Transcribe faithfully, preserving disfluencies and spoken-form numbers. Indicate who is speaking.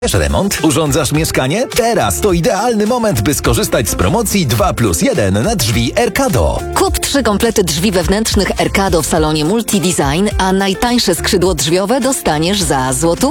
Speaker 1: Remont? Urządzasz mieszkanie? Teraz to idealny moment, by skorzystać z promocji dwa plus jeden na drzwi Erkado.
Speaker 2: Kup trzy komplety drzwi wewnętrznych Erkado w salonie Multi Design, a najtańsze skrzydło drzwiowe dostaniesz za złotówkę.